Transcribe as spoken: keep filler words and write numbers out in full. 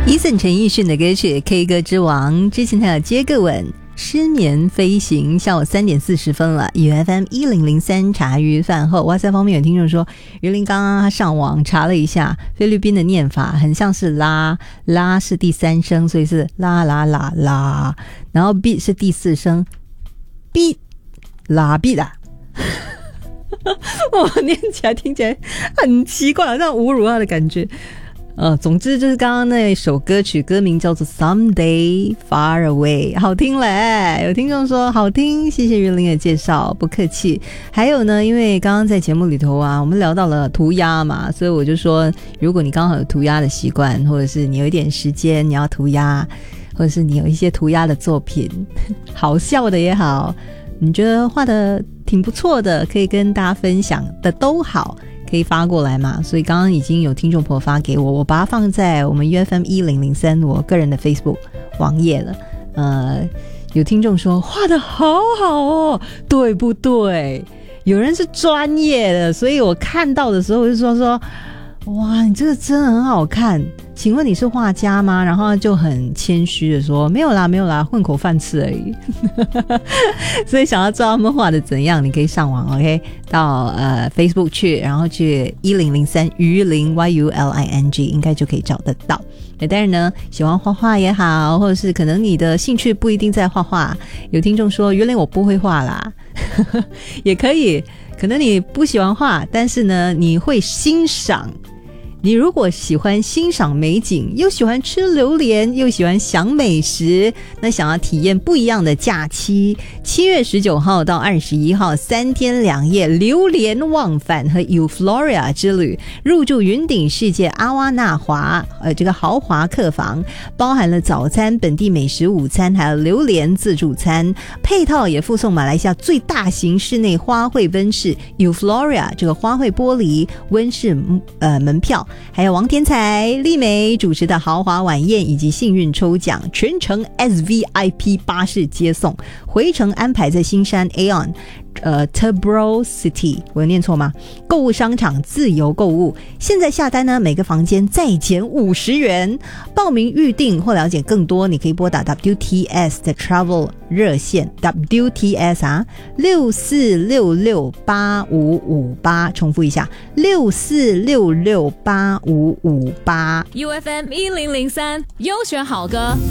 Eason 陈奕迅的歌曲 K 歌之王，之前还有接个吻，失眠飞行。下午三点四十分了 U F M 一零零三茶余饭后。哇塞，方面有听众说于林刚刚他上网查了一下菲律宾的念法很像是拉，拉是第三声，所以是拉拉拉拉，然后 B 是第四声 B 拉 B 啦我念起来听起来很奇怪，好像侮辱他的感觉。呃，总之就是刚刚那首歌曲，歌名叫做 Someday Far Away， 好听嘞！有听众说好听，谢谢云林的介绍，不客气。还有呢，因为刚刚在节目里头啊，我们聊到了涂鸦嘛，所以我就说，如果你刚好有涂鸦的习惯，或者是你有一点时间你要涂鸦，或者是你有一些涂鸦的作品，好笑的也好，你觉得画的挺不错的，可以跟大家分享的都好，可以发过来嘛。所以刚刚已经有听众朋友发给我，我把它放在我们 U F M 一零零三我个人的 Facebook 网页了。呃，有听众说画得好好哦，对不对？有人是专业的，所以我看到的时候我就说说哇，你这个真的很好看，请问你是画家吗？然后就很谦虚的说没有啦没有啦，混口饭吃而已所以想要知道他们画的怎样，你可以上网 OK 到呃 Facebook 去，然后去一零零三于林 Y U L I N G 应该就可以找得到。当然呢，喜欢画画也好，或者是可能你的兴趣不一定在画画，有听众说原来我不会画啦也可以，可能你不喜欢画，但是呢你会欣赏。你如果喜欢欣赏美景，又喜欢吃榴莲，又喜欢享美食，那想要体验不一样的假期，七月十九号到二十一号三天两夜榴莲忘返和 Euphoria 之旅，入住云顶世界阿瓦纳华呃这个豪华客房，包含了早餐、本地美食午餐，还有榴莲自助餐，配套也附送马来西亚最大型室内花卉温室 Euphoria 这个花卉玻璃温室呃门票，还有王天才、丽美主持的豪华晚宴以及幸运抽奖，全程 S V I P 巴士接送，回程安排在新山 Aeon 呃 Tarboro City， 我有念错吗？购物商场自由购物，现在下单呢，每个房间再减五十元。报名预定或了解更多，你可以拨打 W T S 的 Travel 热线 W T S 啊六四六六八五五八，重复一下六四六六八五五八。 U F M 一零零三优选好歌。